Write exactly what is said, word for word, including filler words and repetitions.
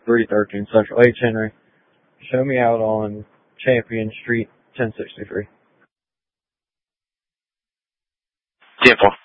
three thirteen Central. H. Henry, show me out on Champion Street, ten sixty-three. ten four.